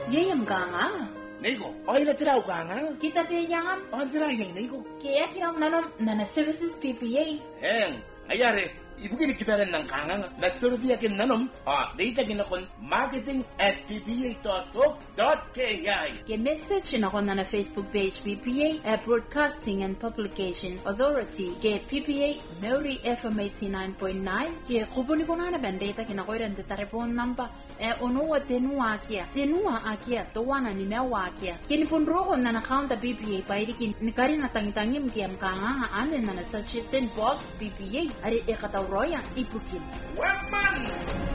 Yeye mganga. Niko, oila tira ukanga. Kita teyang. On tira yang niko. Kaya kiram nanom nana services PPA. Ayare. Ibugini kita rin ng kanga na turbiya kin nanom data ginakon marketing@ppa.org.ki. Ke message na kon na Facebook page PPA Broadcasting and Publications Authority ke PPA Maori FM 89.9 ke kubuni ko na bandeta kinakoiran de tarepon namba onuwa tenua akia to wana ni mewa akia kini punro kon na account PPA pairi ni kari na tangitangim ke amkanga ane na search box PPA ari ekata Roya ipukin. Weman!